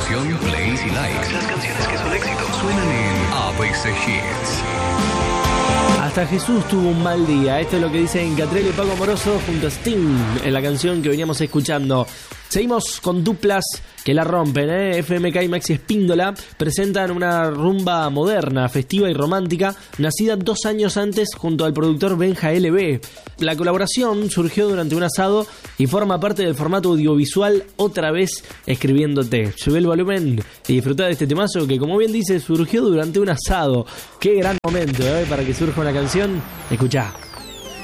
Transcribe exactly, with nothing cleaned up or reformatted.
atención, plays y likes. Las canciones que son éxitos suenan en A B C Hits. Hasta Jesús tuvo un mal día. Esto es lo que dicen Catriel y Paco Amoroso junto a Sting en la canción que veníamos escuchando. Seguimos con duplas que la rompen, ¿eh? F M K y Maxi Espíndola presentan una rumba moderna, festiva y romántica, nacida dos años antes junto al productor Benja L B. La colaboración surgió durante un asado y forma parte del formato audiovisual Otra Vez Escribiéndote. Subí el volumen y disfrutá de este temazo que, como bien dice, surgió durante un asado. Qué gran momento, ¿eh? Para que surja una canción. Escuchá.